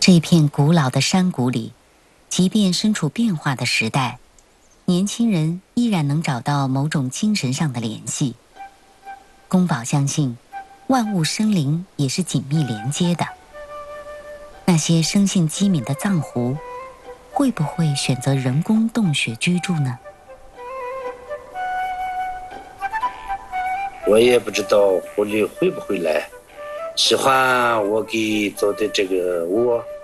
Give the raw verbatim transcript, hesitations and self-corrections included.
这片古老的山谷里，即便身处变化的时代，年轻人依然能找到某种精神上的联系。宫保相信，万物生灵也是紧密连接的。那些生性机敏的藏狐，会不会选择人工洞穴居住呢？ 我也不知道狐狸会不会来，喜欢我给做的这个窝。